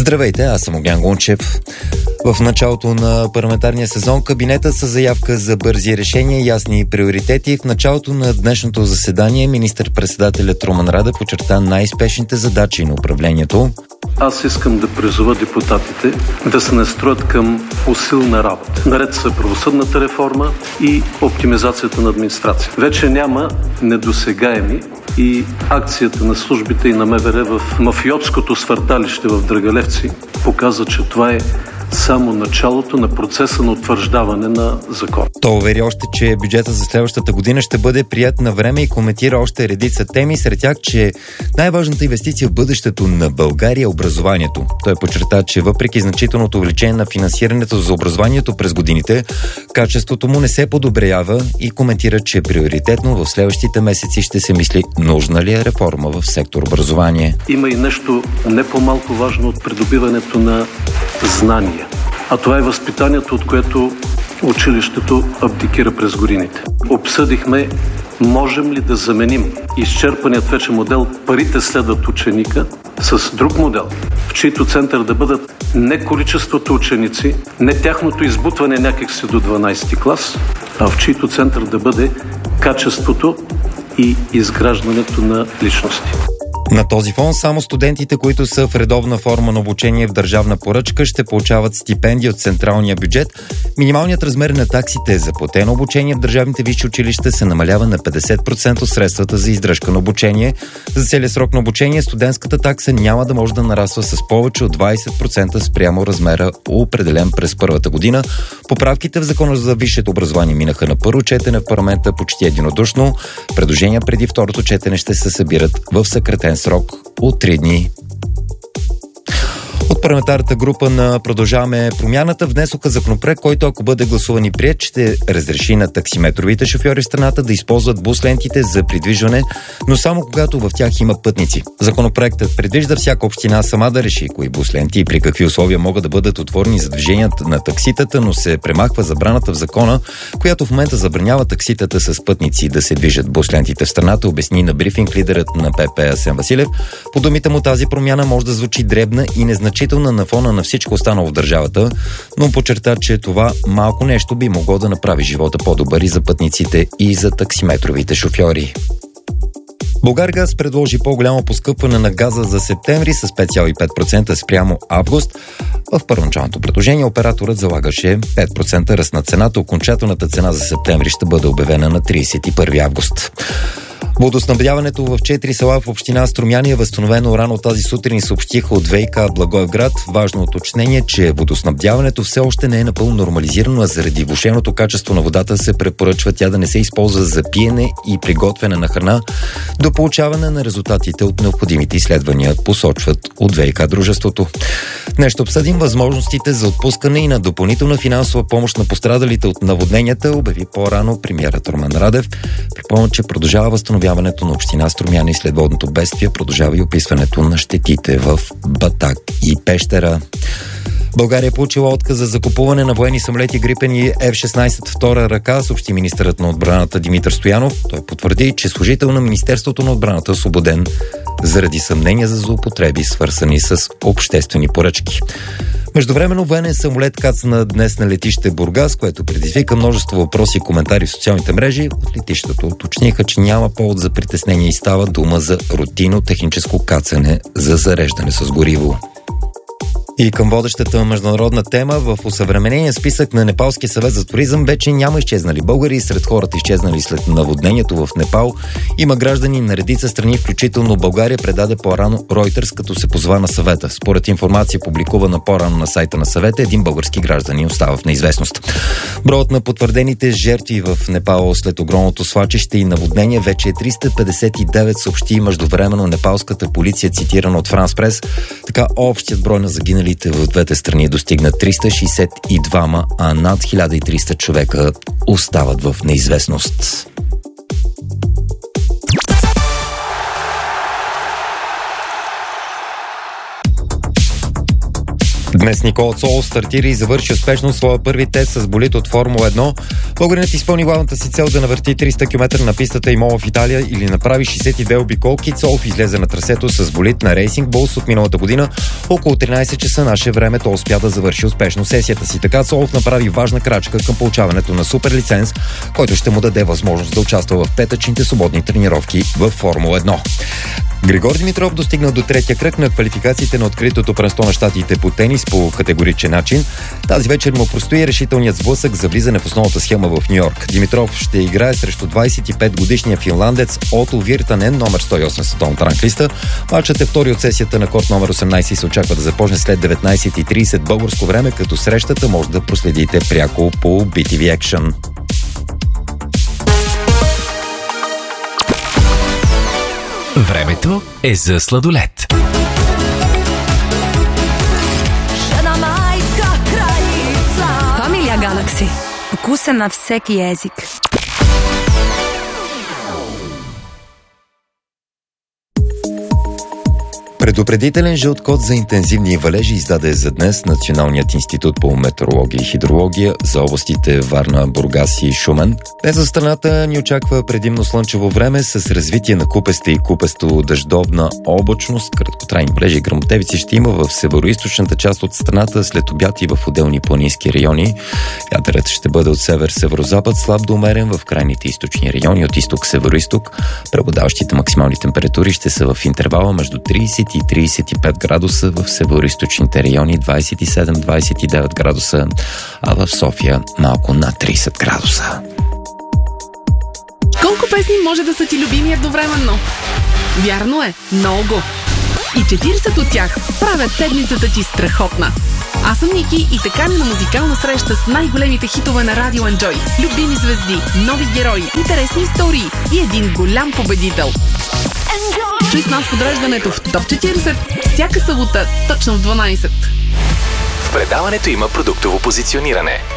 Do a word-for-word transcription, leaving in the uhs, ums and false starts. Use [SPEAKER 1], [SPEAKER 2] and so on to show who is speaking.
[SPEAKER 1] Здравейте, аз съм Огнян Гунчев. В началото на парламентарния сезон кабинетът със заявка за бързи решения, ясни приоритети. В началото на днешното заседание министър-председателят Румен Радев подчерта най-спешните задачи на управлението.
[SPEAKER 2] Аз искам да призова депутатите да се настроят към усилна работа. Наред са правосъдната реформа и оптимизацията на администрация. Вече няма недосегаеми и акцията на службите и на МВР в мафиотското свърталище в Драгалевци показва, че това е само началото на процеса на утвърждаване на закон.
[SPEAKER 1] Той увери още, че бюджета за следващата година ще бъде прият на време и коментира още редица теми. Сред тях, че най-важната инвестиция в бъдещето на България е образованието. Той подчерта, че въпреки значителното увеличение на финансирането за образованието през годините, качеството му не се подобрява и коментира, че приоритетно в следващите месеци ще се мисли нужна ли е реформа в сектор образование.
[SPEAKER 2] Има и нещо не по-малко важно от придобиването на знания. А това е възпитанието, от което училището абдикира през годините. Обсъдихме, можем ли да заменим изчерпаният вече модел парите следват ученика с друг модел, в чийто център да бъдат не количеството ученици, не тяхното избутване някакси до дванайсети клас, а в чийто център да бъде качеството и изграждането на личности.
[SPEAKER 1] На този фон само студентите, които са в редовна форма на обучение в държавна поръчка, ще получават стипендии от централния бюджет. Минималният размер на таксите за платено обучение в държавните висши училища се намалява на петдесет процента от средствата за издръжка на обучение. За целия срок на обучение студентската такса няма да може да нараства с повече от двайсет процента спрямо размера, определен през първата година. Поправките в Закона за висшето образование минаха на първо четене в парламента почти единодушно. Предложения преди второто четене ще се събират в съкратен срок от три дни. От парламентарната група на Продължаваме промяната внесоха законопроект, който, ако бъде гласуван и приет, ще разреши на таксиметровите шофьори в страната да използват бус-лентите за придвижване, но само когато в тях има пътници. Законопроектът предвижда всяка община сама да реши кои бус-ленти и при какви условия могат да бъдат отворени за движението на такситата, но се премахва забраната в закона, която в момента забранява такситата с пътници да се движат бус-лентите в страната, обясни на брифинг лидерът на ПП Асен Василев. По думите му, тази промяна може да звучи дребна и незначителна на фона на всичко останало в държавата, но подчерта, че това малко нещо би могло да направи живота по-добър и за пътниците, и за таксиметровите шофьори. Булгаргаз предложи по-голямо поскъпване на газа за септември с пет цяло и пет процента спрямо август. В първоначалното предложение операторът залагаше пет процента ръст на цената. Окончателната цена за септември ще бъде обявена на трийсет и първи август. Водоснабдяването в четири села в община Струмяни е възстановено рано тази сутрин, съобщиха от ВиК Благоевград. Важно уточнение, че водоснабдяването все още не е напълно нормализирано, а заради влошеното качество на водата се препоръчва тя да не се използва за пиене и приготвяне на храна до получаване на резултатите от необходимите изследвания, посочват от ВиК дружеството. Днес ще обсъдим възможностите за отпускане и на допълнителна финансова помощ на пострадалите от наводненията, обяви по-рано премиерът Румен Радев. Припомня, че продължава възстановяването на община Струмяни след водното бедствие, продължава и описването на щетите в Батак и Пещера. България е получила отказ за закупуване на военни самолети Грипен и Еф шестнайсет втора ръка, съобщи министърът на отбраната Димитър Стоянов. Той потвърди, че служител на Министерството на отбраната е освободен заради съмнения за злоупотреби, свързани с обществени поръчки. Междувременно военен самолет кацна днес на летище Бургас, което предизвика множество въпроси и коментари в социалните мрежи. От летището уточниха, че няма повод за притеснение и става дума за рутинно техническо кацане за зареждане с гориво. И към водещата международна тема, в осъвременения списък на Непалския съвет за туризъм вече няма изчезнали българи. Сред хората, изчезнали след наводнението в Непал, има граждани на редица страни, включително България, предаде по-рано Reuters, като се позова на съвета. Според информация, публикувана по-рано на сайта на съвета, един български гражданин остава в неизвестност. Броят на потвърдените жертви в Непал след огромното свлачище и наводнение вече е триста петдесет и девет, съобщи междувременно непалската полиция, цитирана от Франс Прес. Така общият брой на загиналите в двете страни достигна триста шейсет и два, а над хиляда и триста човека остават в неизвестност. Днес Никола Цолов стартира и завърши успешно своя първи тест с болид от Формула едно. Българинът изпълни главната си цел да навърти триста километра на пистата Imola в Италия или направи шейсет и две обиколки. Цолов излезе на трасето с болид на Racing Bulls от миналата година. Около тринайсет часа наше време той успя да завърши успешно сесията си. Така Цолов направи важна крачка към получаването на супер лиценз, който ще му даде възможност да участва в петъчните свободни тренировки в Формула едно. Григор Димитров достигнал до третия кръг на квалификациите на откритото първенство на щатите по тенис по категоричен начин. Тази вечер му предстои решителният сблъсък за влизане в основната схема в Ню-Йорк. Димитров ще играе срещу двайсет и пет годишния финландец Ото Виртанен, номер сто и осем в световната ранглиста. Матчът е втори от сесията на корт номер осемнайсет и се очаква да започне след деветнайсет и трийсет българско време, като срещата може да проследите пряко по би ти ви Action.
[SPEAKER 3] Времето е за сладолед.
[SPEAKER 4] Familia Galaxy. Вкусен на всеки език.
[SPEAKER 1] Предупредителен жълт код за интензивни валежи издаде за днес Националният институт по метеорология и хидрология за областите Варна, Бургас и Шумен. Днес за страната ни очаква предимно слънчево време с развитие на купеста и купесто-дъждовна облачност. Краткотрайни валежи и гръмотевици ще има в североизточната част от страната, след обяд и в отделни планински райони. Вятърът ще бъде от север-северозапад, слаб до умерен в крайните източни райони, от изток-североизток. Преобладаващите максимални температури ще са в интервала между трийсет и трийсет и пет градуса, в североизточните райони двайсет и седем до двайсет и девет градуса, а в София малко над трийсет градуса.
[SPEAKER 5] Колко песни може да са ти любими едновременно? Вярно е, много. И четирийсет от тях правят седмицата ти страхотна. Аз съм Ники и така ни на музикална среща с най-големите хитове на Радио Enjoy. Любими звезди, нови герои, интересни истории и един голям победител. Чуй с нас подреждането в Топ четирийсет всяка събота точно в дванайсет.
[SPEAKER 3] В предаването има продуктово позициониране.